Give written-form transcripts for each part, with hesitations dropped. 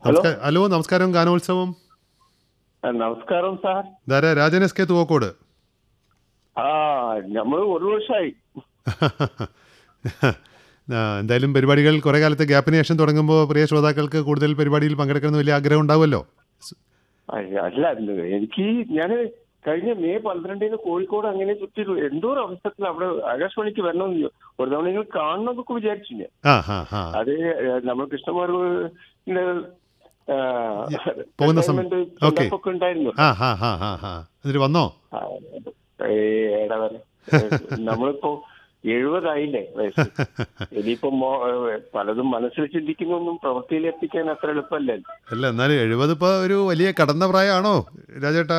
Hello hello, നമസ്കാരം. ഗാനോത്സവം. നമസ്കാരം സാർ. ഇതാരാ? Rajan S K തൂവക്കോട്. ആ നമ്മൾ ഒരു വർഷമായി. എന്തായാലും പരിപാടികൾ കുറേ കാലത്തെ ഗ്യാപ്പിന് ശേഷം തുടങ്ങുമ്പോൾ പ്രിയ ശ്രോതാക്കൾക്ക് കൂടുതൽ പരിപാടിയിൽ പങ്കെടുക്കണമെന്ന് വലിയ ആഗ്രഹം ഉണ്ടാവുമല്ലോ. അല്ല, എനിക്ക് ഞാൻ കഴിഞ്ഞ മെയ് 12 കോഴിക്കോട് അങ്ങനെ ചുറ്റി എന്തോ ഒരു അവസരത്തിൽ അവിടെ ആകാശവാണിക്ക് വരണമെന്ന് ഒരു തവണ നിങ്ങൾ കാണണമെന്നൊക്കെ വിചാരിച്ചു ഞാൻ. അത് നമ്മൾ കൃഷ്ണമാരുടെ പോകുന്ന ഒക്കെ ഉണ്ടായിരുന്നു. എന്നിട്ട് വന്നോ? നമ്മളിപ്പോ 70 വയസ്സ്. ഇനിയിപ്പോ പലതും മനസ്സിൽ ചിന്തിക്കുന്നൊന്നും പ്രവൃത്തിയിൽ എത്തിക്കാൻ അത്ര എളുപ്പമല്ലല്ലോ. അല്ല, എന്നാലും 70 ഇപ്പൊ ഒരു വലിയ കടന്ന പ്രായമാണോ രാജേട്ടാ?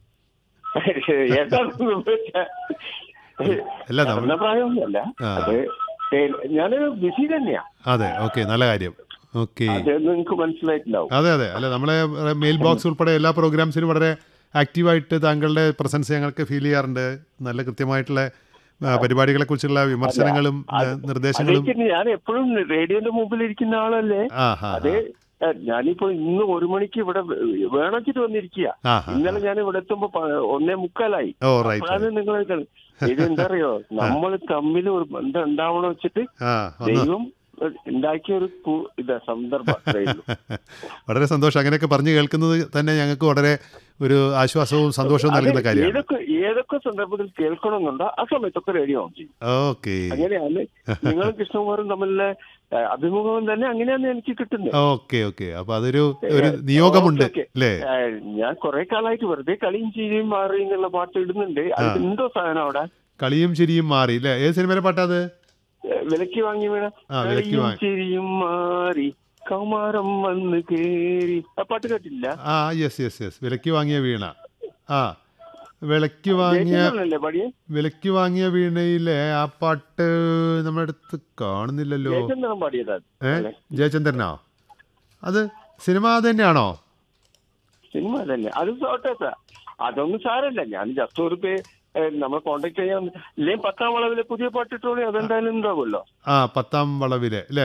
കടന്ന പ്രായമൊന്നുമല്ല, അത് ഞാനൊരു ബിസി തന്നെയാ. അതെ, ഓക്കെ, നല്ല കാര്യം. ഓക്കെ, നിങ്ങൾക്ക് മനസ്സിലായിട്ടുണ്ടാവും. അതെ അതെ. അല്ല, നമ്മളെ മെയിൽ ബോക്സ് ഉൾപ്പെടെ എല്ലാ പ്രോഗ്രാംസിനും വളരെ ആക്റ്റീവായിട്ട് താങ്കളുടെ പ്രസൻസ് ഞങ്ങൾക്ക് ഫീൽ ചെയ്യാറുണ്ട്. നല്ല കൃത്യമായിട്ടുള്ള പരിപാടികളെ കുറിച്ചുള്ള വിമർശനങ്ങളും നിർദ്ദേശങ്ങളും. ഞാൻ എപ്പോഴും റേഡിയോന്റെ മുമ്പിൽ ഇരിക്കുന്ന ആളല്ലേ. അത് ഞാനിപ്പോ ഇന്ന് 1 മണിക്ക് ഇവിടെ വേണച്ചിട്ട് വന്നിരിക്കുക. ഇന്നലെ ഞാൻ ഇവിടെ എത്തുമ്പോ 1:45. അപ്പോഴാണ് നിങ്ങൾ ഇതെന്താ അറിയോ, നമ്മൾ തമ്മിൽ ഒരു ബന്ധം ഉണ്ടാവണം വെച്ചിട്ട് ദൈവം ഉണ്ടാക്കിയ ഒരു സന്ദർഭം. വളരെ സന്തോഷം. അങ്ങനെയൊക്കെ പറഞ്ഞു കേൾക്കുന്നത് തന്നെ ഞങ്ങൾക്ക് വളരെ ഒരു ആശ്വാസവും സന്തോഷവും നൽകുന്ന കാര്യമാണ്. ഏതൊക്കെ സന്ദർഭത്തിൽ കേൾക്കണമെന്നുണ്ടോ ആ സമയത്തൊക്കെ റേഡിയോ ഓൺ ചെയ്യും. ഓക്കെ, അങ്ങനെയാണ് നിങ്ങളും കൃഷ്ണകുമാറും തമ്മിലുള്ള അഭിമുഖം തന്നെ അങ്ങനെയാണ് എനിക്ക് കിട്ടുന്നത്. Okay okay. അപ്പൊ അതൊരു നിയോഗമുണ്ട് അല്ലേ? ഞാൻ കുറെ കാലമായിട്ട് വെറുതെ കളിയും ചിരിയും മാറി എന്നുള്ള പാട്ട് ഇടുന്നുണ്ട്. അത് എന്തോ സാധനം അവിടെ കളിയും ചിരിയും മാറി അല്ലേ? ഏത് സിനിമയിലെ പാട്ടാ അത്? വിലക്ക് വാങ്ങി വീണ കളിയും ചിരിയും മാറി കൗമാരം വന്ന് കേറി. ആ പാട്ട് കേട്ടില്ല? Yes yes yes. വിലക്ക് വാങ്ങിയ വീണ. വിലക്ക് വാങ്ങിയ വീണയിലെ ആ പാട്ട് നമ്മുടെ അടുത്ത് കാണുന്നില്ലല്ലോ. ജയചന്ദ്രനോ? അത് സിനിമ തന്നെയാണോ? സിനിമ തന്നെ. അത് ഷോർട്ടേഴ്സാ. അതൊന്നും സാരല്ല. ഞാൻ ജസ്റ്റ് ഒരു നമ്മൾ കോണ്ടാക്ട് ചെയ്യാൻ. ഇല്ലേ 10ാം വളവിലെ പുതിയ പാട്ടിട്ടോളി, അതെന്തായാലും ഉണ്ടാവുമല്ലോ. 10ാം വളവിലെ അല്ലേ?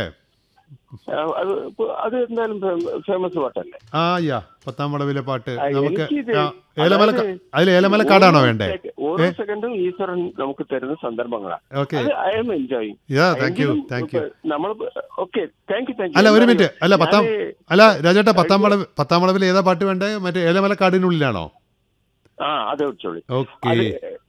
അത് എന്തായാലും ഫേമസ് പാട്ടല്ലേ? 10ാം വളവിലെ പാട്ട്. നമുക്ക് അതിൽ ഏലമലക്കാടാണോ വേണ്ടേ? ഓരോ സെക്കൻഡും ഈശ്വരൻ നമുക്ക് തരുന്ന സന്ദർഭങ്ങളാണ്. I am enjoying. നമ്മൾ അല്ല, ഒരു മിനിറ്റ്. അല്ല രാജേട്ടാ, 10ാം വളവിൽ ഏതാ പാട്ട് വേണ്ടേ? മറ്റേ ഏലമലക്കാടിനുള്ളിലാണോ? അത് വെച്ചോളി. ഓക്കെ.